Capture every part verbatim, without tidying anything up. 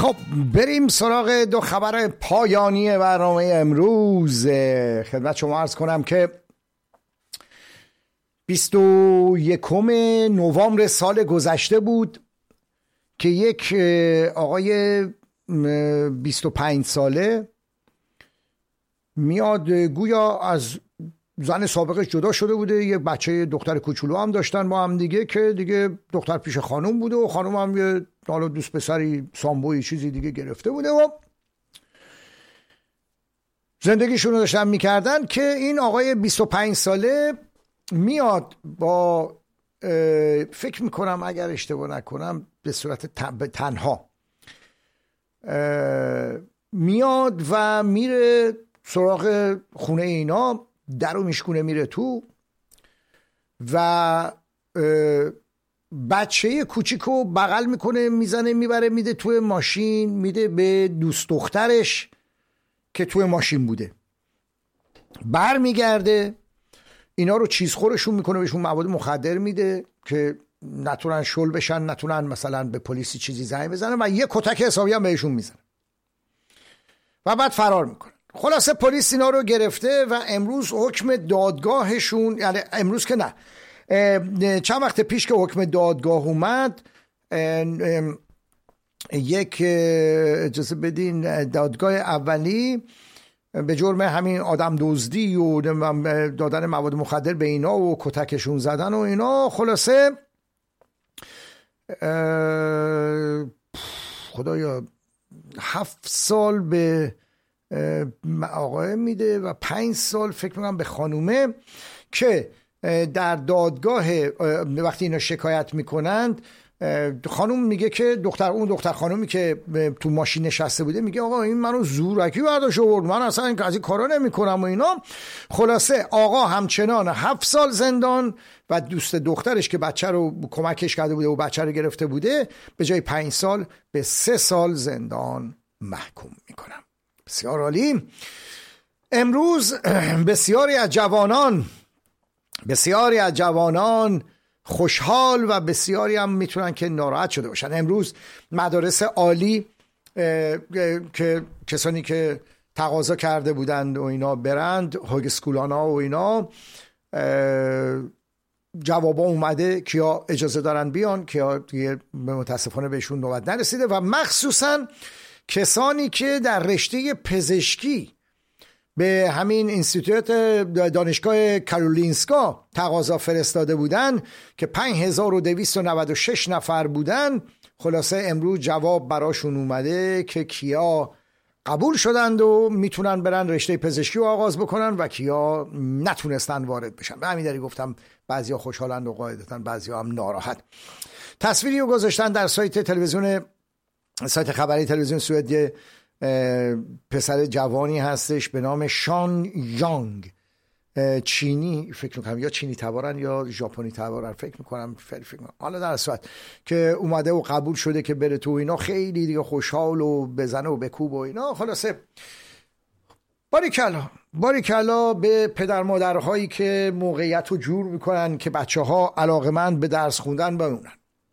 خب بریم سراغ دو خبر پایانی برنامه امروز. خدمت شما عرض کنم که بیست و یکم نوامبر سال گذشته بود که یک آقای بیست و پنج ساله میاد، گویا از زن سابقش جدا شده بوده، یه بچه دختر کوچولو هم داشتن با هم دیگه که دیگه دختر پیش خانوم بوده و خانوم هم یه حالا دوست پسری سامبوی چیزی دیگه گرفته بوده و زندگیشون رو داشتن میکردن که این آقای بیست و پنج ساله میاد با فکر میکنم اگر اشتباه نکنم به صورت تنها میاد و میره سراغ خونه اینا، در رو میشکونه میره تو و بچه کوچیکو بغل میکنه میزنه میبره میده توی ماشین، میده به دوست دخترش که توی ماشین بوده. بر میگرده اینا رو چیزخورشون میکنه، بهشون مواد مخدر میده که نتونن شل بشن، نتونن مثلا به پلیسی چیزی زنگ بزنن و یه کتک حسابی هم بهشون میزنه و بعد فرار میکنه. خلاصه پلیس اینا رو گرفته و امروز حکم دادگاهشون، یعنی امروز که نه، چند وقت پیش که حکم دادگاه اومد، یک اجازه بدین، دادگاه اولی به جرم همین آدم دزدی و دادن مواد مخدر به اینا و کتکشون زدن و اینا، خلاصه خدایا هفت سال به آقای میده و پنج سال فکر میکنم به خانومه که در دادگاه وقتی اینا شکایت میکنند خانوم میگه که دختر اون دختر خانومی که تو ماشین نشسته بوده میگه آقا این منو زورکی برداشت آورد، من اصلا از این کارا نمیکنم و اینا. خلاصه آقا همچنان هفت سال زندان و دوست دخترش که بچه رو کمکش کرده بوده و بچه رو گرفته بوده به جای پنج سال به سه سال زندان محکوم میکنم. بسیار عالی. امروز بسیاری از جوانان بسیاری از جوانان خوشحال و بسیاری هم میتونن که ناراحت شده باشن. امروز مدارس عالی که کسانی که تقاضا کرده بودند و اینا برند، هاگ اسکولانا و اینا، جوابا اومده کیا اجازه دارن بیان، کیا دیگه متاسفانه بهشون نوبت نرسیده و مخصوصا کسانی که در رشته پزشکی به همین اینستیتوت دانشگاه کارولینسکا تقاضا فرستاده بودن که پنج هزار و دویست و نود و شش نفر بودن. خلاصه امروز جواب براشون اومده که کیا قبول شدند و میتونن برن رشته پزشکی رو آغاز بکنن و کیا نتونستن وارد بشن. به همین دلیل گفتم بعضیا خوشحالند و قاعدتاً بعضیا هم ناراحت. تصویری رو گذاشتن در سایت تلویزیون سایت خبری تلویزیون سوئد، پسر جوانی هستش به نام شان یانگ، چینی فکر میکنم، یا چینی تبارن یا ژاپنی تبارن فکر میکنم فکر میکنم حالا در صورت که اومده و قبول شده که بره تو اینا، خیلی دیگه خوشحال و بزنه و بکوب و اینا. خلاصه باریکلا باریکلا به پدر مادرهایی که موقعیت رو جور میکنن که بچه ها علاقمند به درس خوندن بمونن.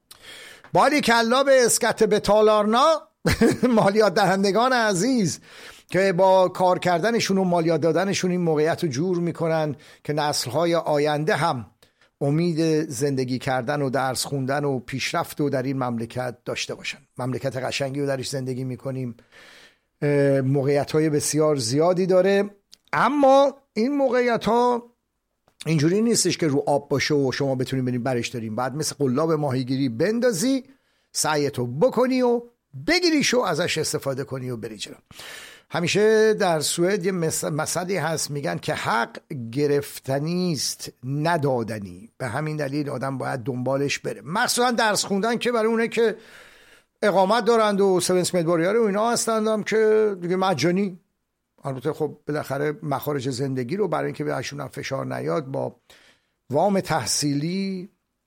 باریکلا به اسکت به تالارنا مالیات دهندگان عزیز که با کار کردنشون و مالیات دادنشون این موقعیت رو جور میکنن که نسل‌های آینده هم امید زندگی کردن و درس خوندن و پیشرفت و در این مملکت داشته باشن. مملکت قشنگی رو درش زندگی میکنیم، موقعیت‌های بسیار زیادی داره، اما این موقعیت‌ها اینجوری نیستش که رو آب باشه و شما بتونید بریم برش داریم. بعد مثل قلاب ماهیگیری بندازی، سعیتو بکنی و بگیریش و ازش استفاده کنی و بری جلو. همیشه در سوئد یه مثلی هست میگن که حق گرفتنی است ندادنی، به همین دلیل آدم باید دنبالش بره، مخصوصا درس خوندن که برای اونه که اقامت دارند و سوینس مدباریار و اینا هستند هم که دیگه مجانی. البته خب بالاخره مخارج زندگی رو برای اینکه بهشون هم فشار نیاد با وام تحصیلی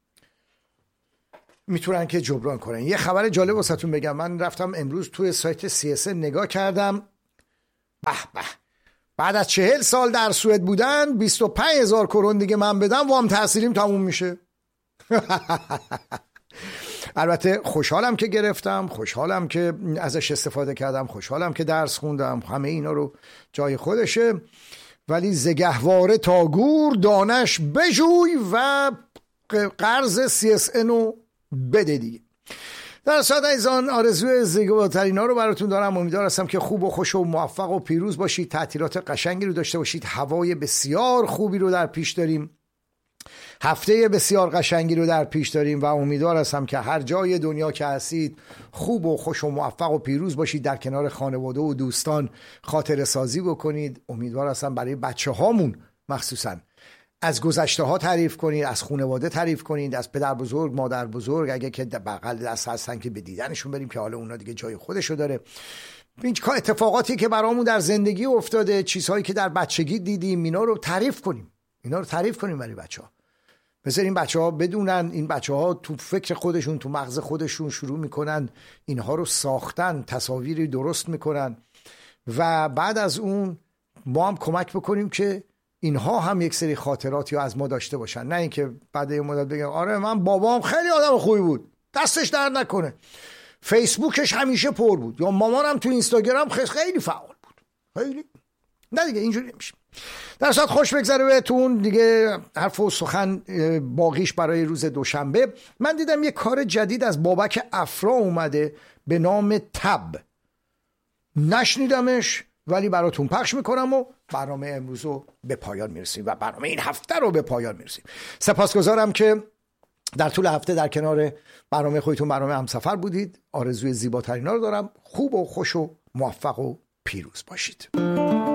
میتونن که جبران کنن. یه خبر جالب واسهتون بگم، من رفتم امروز توی سایت سی اس نگاه کردم، به به بعد از چهل سال در سوئد بودن بیست و پنج هزار کرون دیگه من بدم وام تحصیلیم تموم میشه. البته خوشحالم که گرفتم، خوشحالم که ازش استفاده کردم، خوشحالم که درس خوندم، همه اینا رو جای خودشه، ولی زگهواره تا گور دانش بجوی و قرض سی اس ان رو بده دیگه. در صورت ایزان آرزوی زیباترین ها رو براتون دارم. امیدوار هستم که خوب و خوش و موفق و پیروز باشید، تعطیلات قشنگی رو داشته باشید، هوای بسیار خوبی رو در پیش داریم، هفته بسیار قشنگی رو در پیش داریم و امیدوار هستم که هر جای دنیا که هستید خوب و خوش و موفق و پیروز باشید، در کنار خانواده و دوستان خاطره سازی بکنید. امیدوار هستم برای بچه هامون مخصوصا از گذشته ها تعریف کنید، از خانواده تعریف کنید، از پدر بزرگ، مادر بزرگ اگه که بغل دست هستن که به دیدنشون بریم که حالا اونا دیگه جای خودشو داره. این اتفاقاتی که برامون در زندگی افتاده، چیزهایی که در بچگی دیدیم، اینا رو تعریف کنیم، اینا رو تعریف کنیم برای بچه‌ها. بذارین بچه‌ها بدونن، این بچه‌ها تو فکر خودشون، تو مغز خودشون شروع میکنن اینها رو ساختن، تصاویری درست میکنن و بعد از اون ما هم کمک بکنیم که اینها هم یک سری خاطراتی از ما داشته باشن، نه اینکه بعد یه مدت بگن آره من بابام خیلی آدم خوبی بود دستش درد نکنه، فیسبوکش همیشه پر بود، یا مامانم تو اینستاگرام خیلی فعال بود، خیلی نه دیگه اینجوری نمیشه. در صورت خوش بگذره بهتون دیگه. حرف و سخن باقیش برای روز دوشنبه. من دیدم یه کار جدید از بابک افرا اومده به نام تب، نشنیدمش ولی براتون پخش میکنم و برنامه امروز رو به پایان میرسیم و برنامه این هفته رو به پایان میرسیم. سپاسگزارم که در طول هفته در کنار برنامه خودتون، برنامه همسفر بودید. آرزوی زیباترین ها رو دارم. خوب و خوش و موفق و پیروز باشید.